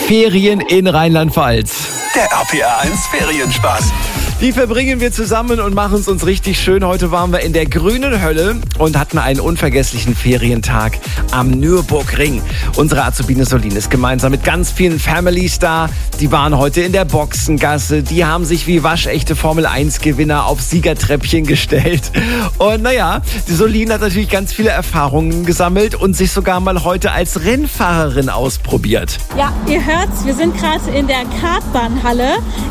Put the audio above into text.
Ferien in Rheinland-Pfalz. Der RPR1 Ferienspaß. Die verbringen wir zusammen und machen es uns richtig schön. Heute waren wir in der grünen Hölle und hatten einen unvergesslichen Ferientag am Nürburgring. Unsere Azubine Solin ist gemeinsam mit ganz vielen Families da. Die waren heute in der Boxengasse. Die haben sich wie waschechte Formel-1-Gewinner auf Siegertreppchen gestellt. Und naja, die Solin hat natürlich ganz viele Erfahrungen gesammelt und sich sogar mal heute als Rennfahrerin ausprobiert. Ja, ihr hört's, wir sind gerade in der Kartbahnhalle.